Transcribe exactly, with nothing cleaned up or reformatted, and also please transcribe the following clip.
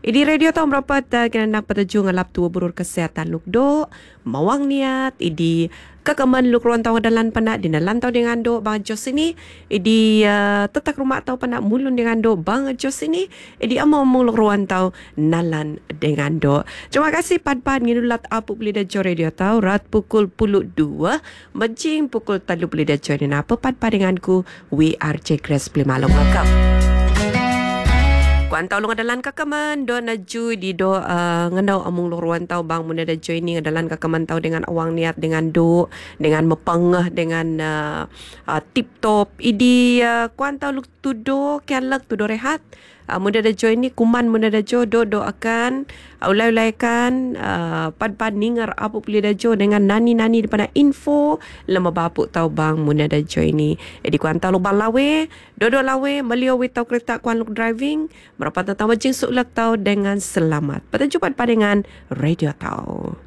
Idi radio tau merapat uh, kena nak pataju ngalap tua burur kesehatan luk do mawang niat idi kekaman luk ruang tau dalan panak dinalan tau dengan do bang jos ini idi uh, tetak rumah tau panak mulun dengan do bang jos ini idi among luk ruang tau nalan dengan do. Terima kasih pad-pad nginulat apu beli da jo radio tau rat pukul puluh dua menjing pukul talu beli da jo dina apa pad-pad denganku we are J Grace beli malum welcome. Kuan tau long adalan kakaman do na ju di do uh, ngandau amung luruan tau bang muna da join ni adalan kakaman tau dengan awang niat dengan do dengan mepengah dengan uh, uh, tip top idi uh, kuan tau luk tudo kialak tudo rehat uh, muna da join ni kuman muna da jo do do akan ulai-ulaikan uh, pad-pad ningar apu puli da jo dengan nani-nani daripada info lama bapuk tau bang muna da join ni jadi kuan tau luk bang lawe do do lawe meliau we tau kereta kuan luk driving merapat tentang macam suklak tau dengan selamat. Pada jumpa pada dengan radio tau.